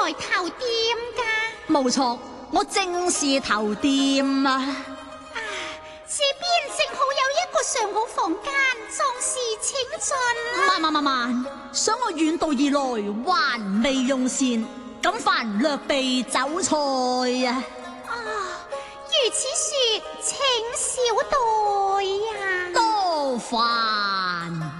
來投店噶？ 冇錯，我正是頭店啊！ 這邊正好有一個上好房間，壯士請進。 慢，想我遠道而來，還未用膳，咁煩略備酒菜啊！ 如此說，請少待呀。 多煩。